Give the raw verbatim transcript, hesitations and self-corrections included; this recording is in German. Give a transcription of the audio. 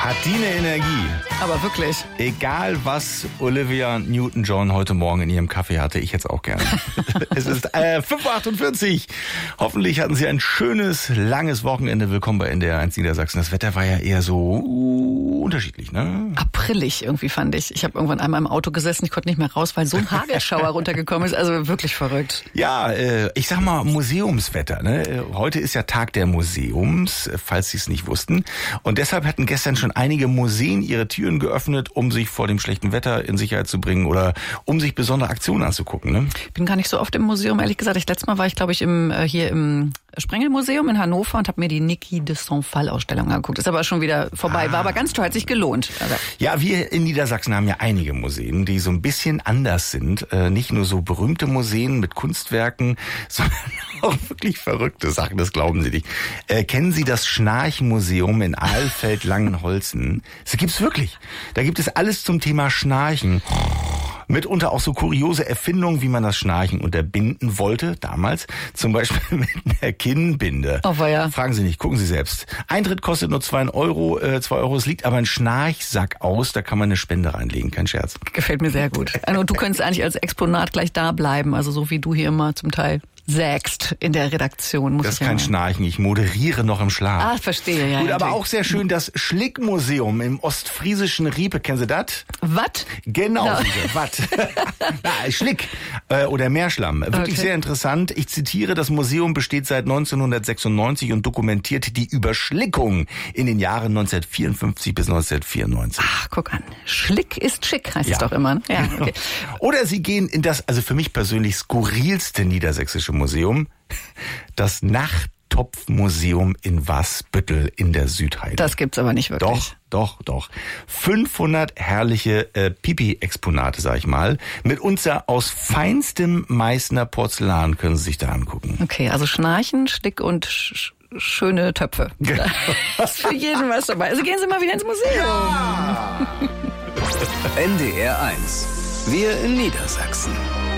Hat die eine Energie? Aber wirklich. Egal, was Olivia Newton-John heute Morgen in ihrem Kaffee hatte, ich hätte es auch gerne. Es ist äh, fünf Uhr achtundvierzig. Hoffentlich hatten Sie ein schönes, langes Wochenende. Willkommen bei N D R eins Niedersachsen. Das Wetter war ja eher so uh, unterschiedlich, ne? Aprilig irgendwie, fand ich. Ich habe irgendwann einmal im Auto gesessen, ich konnte nicht mehr raus, weil so ein Hagelschauer runtergekommen ist. Also wirklich verrückt. Ja, äh, ich sag mal Museumswetter, ne? Heute ist ja Tag der Museums, falls Sie es nicht wussten. Und deshalb hatten gestern schon einige Museen ihre Türen geöffnet, um sich vor dem schlechten Wetter in Sicherheit zu bringen oder um sich besondere Aktionen anzugucken, ne? Ich bin gar nicht so oft im Museum, ehrlich gesagt. Ich, letztes Mal war ich, glaube ich, im, äh, hier im Sprengelmuseum in Hannover und habe mir die Niki de Saint-Phal-Ausstellung angeguckt. Ist aber schon wieder vorbei. Ah. War aber ganz toll, hat sich gelohnt. Also. Ja, wir in Niedersachsen haben ja einige Museen, die so ein bisschen anders sind. Äh, nicht nur so berühmte Museen mit Kunstwerken, sondern auch wirklich verrückte Sachen, das glauben Sie nicht. Äh, kennen Sie das Schnarchmuseum in Ahlfeld-Langenholzen? Das gibt's wirklich. Da gibt es alles zum Thema Schnarchen. Mitunter auch so kuriose Erfindungen, wie man das Schnarchen unterbinden wollte, damals. Zum Beispiel mit einer Kinnbinde. Oh, ja. Fragen Sie nicht, gucken Sie selbst. Eintritt kostet nur zwei Euro, äh, zwei Euro. Es liegt aber ein Schnarchsack aus, da kann man eine Spende reinlegen, kein Scherz. Gefällt mir sehr gut. Und du könntest eigentlich als Exponat gleich da bleiben, also so wie du hier immer zum Teil sägst in der Redaktion. Muss das ich ist kein ja Schnarchen, ich moderiere noch im Schlaf. Ah, verstehe, ja. Gut, aber natürlich. auch sehr schön das Schlickmuseum im ostfriesischen Riepe. Kennen Sie das? Was? Genau, No. was? Na, Schlick äh, oder Meerschlamm. Wirklich Okay. sehr interessant. Ich zitiere, das Museum besteht seit neunzehnhundertsechsundneunzig und dokumentiert die Überschlickung in den Jahren neunzehnhundertvierundfünfzig bis neunzehnhundertvierundneunzig. Ach, guck an. Schlick ist schick, heißt Ja. es doch immer. Ne? Ja, okay. Oder Sie gehen in das, also für mich persönlich skurrilste niedersächsische Museum, das Nachttopfmuseum in Wasbüttel in der Südheide. Das gibt's aber nicht wirklich. Doch, doch, doch. fünfhundert herrliche äh, Pipi-Exponate, sag ich mal. Mitunter aus feinstem Meißner Porzellan können Sie sich da angucken. Okay, also Schnarchen, Schlick und sch schöne Töpfe. Das ist für jeden was dabei. Also gehen Sie mal wieder ins Museum. Ja. N D R eins. Wir in Niedersachsen.